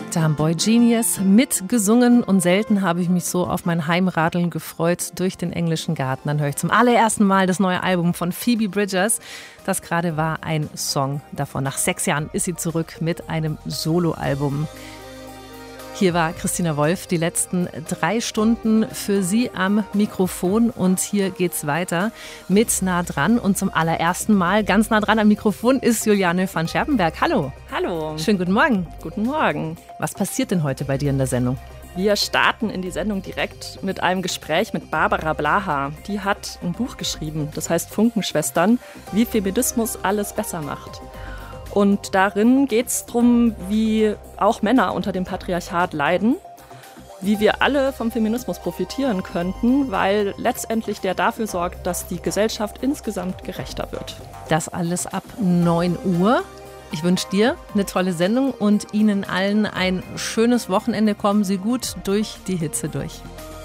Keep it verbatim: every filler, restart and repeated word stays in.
Da haben Boy Genius mitgesungen und selten habe ich mich so auf mein Heimradeln gefreut durch den englischen Garten. Dann höre ich zum allerersten Mal das neue Album von Phoebe Bridgers. Das gerade war ein Song davon. Nach sechs Jahren ist sie zurück mit einem Soloalbum. Hier war Christina Wolf die letzten drei Stunden für Sie am Mikrofon und hier geht's weiter mit Nah dran. Und zum allerersten Mal ganz nah dran am Mikrofon ist Juliane van Scherpenberg. Hallo. Hallo. Schönen guten Morgen. Guten Morgen. Was passiert denn heute bei dir in der Sendung? Wir starten in die Sendung direkt mit einem Gespräch mit Barbara Blaha. Die hat ein Buch geschrieben, das heißt Funkenschwestern, wie Feminismus alles besser macht. Und darin geht es darum, wie auch Männer unter dem Patriarchat leiden, wie wir alle vom Feminismus profitieren könnten, weil letztendlich der dafür sorgt, dass die Gesellschaft insgesamt gerechter wird. Das alles ab neun Uhr. Ich wünsche dir eine tolle Sendung und Ihnen allen ein schönes Wochenende. Kommen Sie gut durch die Hitze durch.